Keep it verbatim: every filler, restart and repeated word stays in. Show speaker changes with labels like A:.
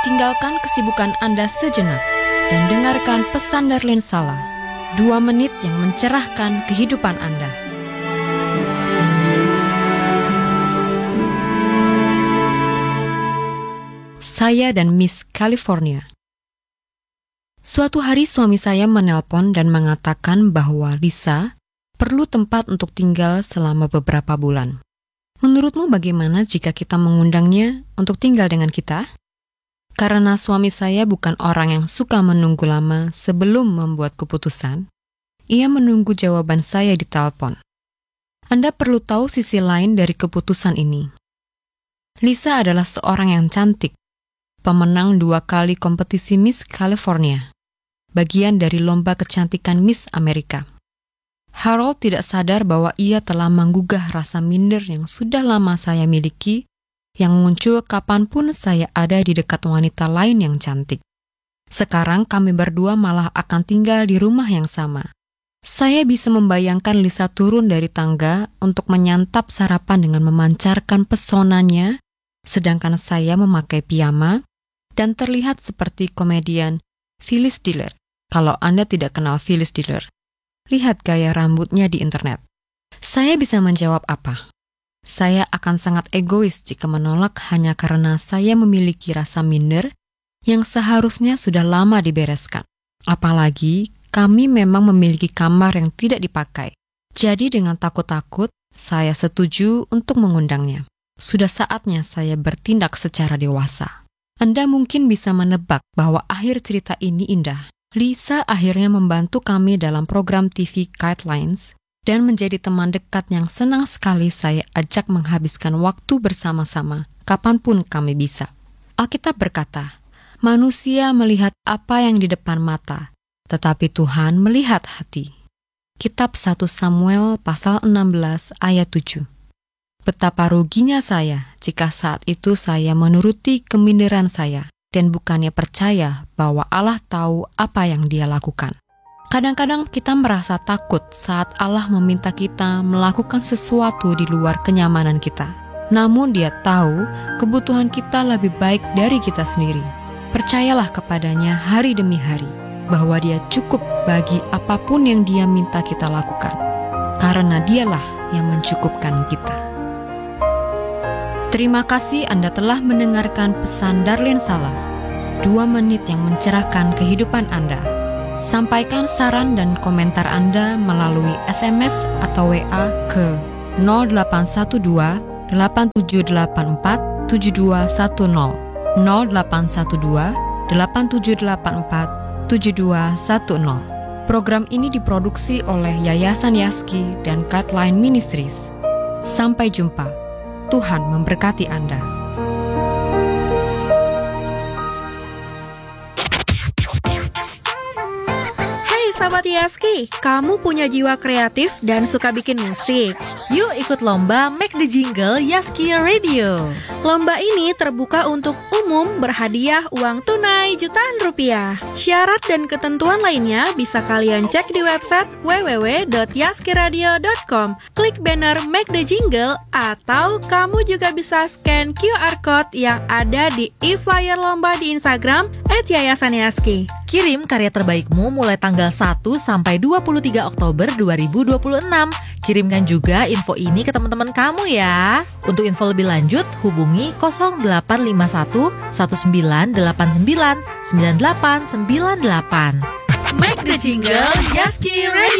A: tinggalkan kesibukan Anda sejenak dan dengarkan pesan Darlene Sala, dua menit yang mencerahkan kehidupan Anda. Saya dan Miss California. Suatu hari suami saya menelpon dan mengatakan bahwa Lisa perlu tempat untuk tinggal selama beberapa bulan. Menurutmu bagaimana jika kita mengundangnya untuk tinggal dengan kita? Karena suami saya bukan orang yang suka menunggu lama sebelum membuat keputusan, ia menunggu jawaban saya di telepon. Anda perlu tahu sisi lain dari keputusan ini. Lisa adalah seorang yang cantik, pemenang dua kali kompetisi Miss California, bagian dari lomba kecantikan Miss Amerika. Harold tidak sadar bahwa ia telah menggugah rasa minder yang sudah lama saya miliki, yang muncul kapanpun saya ada di dekat wanita lain yang cantik. Sekarang kami berdua malah akan tinggal di rumah yang sama. Saya bisa membayangkan Lisa turun dari tangga untuk menyantap sarapan dengan memancarkan pesonanya, sedangkan saya memakai piyama dan terlihat seperti komedian Phyllis Diller. Kalau Anda tidak kenal Phyllis Diller, lihat gaya rambutnya di internet. Saya bisa menjawab apa? Saya akan sangat egois jika menolak hanya karena saya memiliki rasa minder yang seharusnya sudah lama dibereskan. Apalagi kami memang memiliki kamar yang tidak dipakai. Jadi dengan takut-takut, saya setuju untuk mengundangnya. Sudah saatnya saya bertindak secara dewasa. Anda mungkin bisa menebak bahwa akhir cerita ini indah. Lisa akhirnya membantu kami dalam program T V Guidelines dan menjadi teman dekat yang senang sekali saya ajak menghabiskan waktu bersama-sama kapanpun kami bisa. Alkitab berkata, manusia melihat apa yang di depan mata, tetapi Tuhan melihat hati. Kitab satu Samuel pasal enam belas ayat tujuh. Betapa ruginya saya jika saat itu saya menuruti keminderan saya dan bukannya percaya bahwa Allah tahu apa yang Dia lakukan. Kadang-kadang kita merasa takut saat Allah meminta kita melakukan sesuatu di luar kenyamanan kita. Namun Dia tahu kebutuhan kita lebih baik dari kita sendiri. Percayalah kepadanya hari demi hari bahwa Dia cukup bagi apapun yang Dia minta kita lakukan. Karena Dialah yang mencukupkan kita. Terima kasih Anda telah mendengarkan pesan Darlene Sala, dua menit yang mencerahkan kehidupan Anda. Sampaikan saran dan komentar Anda melalui S M S atau W A ke nol delapan satu dua delapan tujuh delapan empat tujuh dua satu nol nol delapan satu dua delapan tujuh delapan empat tujuh dua satu nol. Program ini diproduksi oleh Yayasan Yaski dan Guideline Ministries. Sampai jumpa. Tuhan memberkati Anda.
B: Sahabat Yaski, kamu punya jiwa kreatif dan suka bikin musik?
C: Yuk ikut lomba Make the Jingle Yaski Radio.
B: Lomba ini terbuka untuk umum, berhadiah uang tunai jutaan rupiah. Syarat dan ketentuan lainnya bisa kalian cek di website w w w dot yaskiradio dot com. Klik banner Make the Jingle atau kamu juga bisa scan Q R code yang ada di e-flyer lomba di Instagram et yayasan yaski.
C: Kirim karya terbaikmu mulai tanggal satu sampai dua puluh tiga Oktober dua ribu dua puluh enam. Kirimkan juga info ini ke teman-teman kamu ya. Untuk info lebih lanjut, hubungi nol delapan lima satu satu sembilan delapan sembilan sembilan delapan sembilan delapan.
B: Make the Jingle Yaski Radio.